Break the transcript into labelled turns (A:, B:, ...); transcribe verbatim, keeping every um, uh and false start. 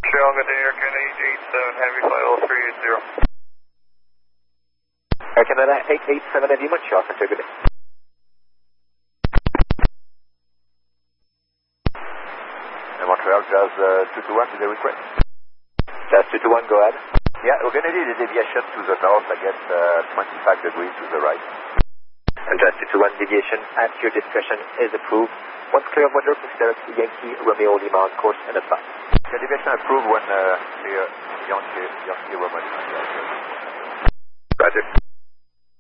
A: Montreal, good day, Air Canada eight eight seven, Heavy Flight oh three eight zero.
B: Air Canada eight eight seven, Heavy Montreal, Center, good day.
C: And Montreal, Jazz uh, two two one, is the request?
B: Jazz two two one, go ahead.
C: Yeah, we're going to need a deviation to the north, I guess uh, twenty-five degrees to the right.
B: And Jazz two two one, deviation at your discretion is approved. Once clear of weather, please direct to Yankee Romeo Lima on course and advance.
C: The deviation approved when uh, clear Yankee, Yankee Romeo Lima.
B: Roger.